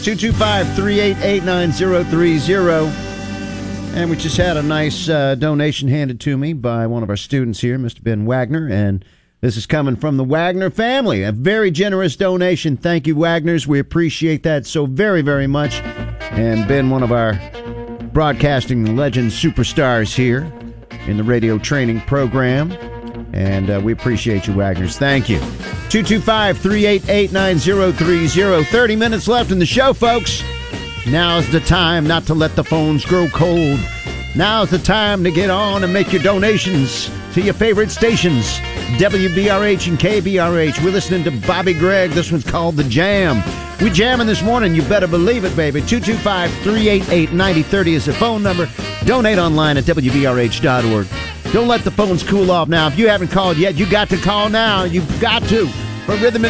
225-388-9030. And we just had a nice donation handed to me by one of our students here, Mr. Ben Wagner, and this is coming from the Wagner family. A very generous donation. Thank you, Wagners. We appreciate that so very, very much. And Ben, one of our broadcasting legend superstars here in the radio training program. And we appreciate you, Wagners. Thank you. 225-388-9030. 30 minutes left in the show, folks. Now's the time not to let the phones grow cold. Now's the time to get on and make your donations to your favorite stations, WBRH and KBRH. We're listening to Bobby Gregg. This one's called The Jam. We jamming this morning. You better believe it, baby. 225-388-9030 is the phone number. Donate online at WBRH.org. Don't let the phones cool off now. If you haven't called yet, you got to call now. You've got to. For Rhythm and